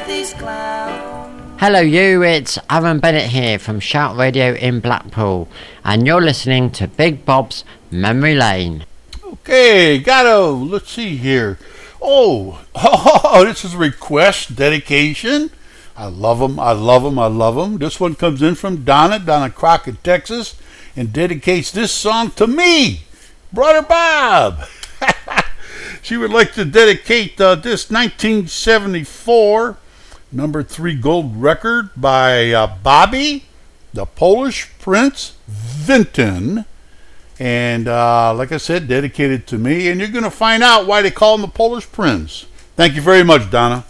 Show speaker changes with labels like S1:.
S1: these clowns.
S2: Hello you, it's Aaron Bennett here from Shout Radio in Blackpool, and you're listening to Big Bob's Memory Lane.
S3: Okay, let's see here. Oh, this is a request, dedication. I love them. This one comes in from Donna Crockett, Texas, and dedicates this song to me, Brother Bob. She would like to dedicate this 1974 number 3 gold record by Bobby, the Polish Prince Vinton. And like I said, dedicated to me. And you're going to find out why they call him the Polish Prince. Thank you very much, Donna.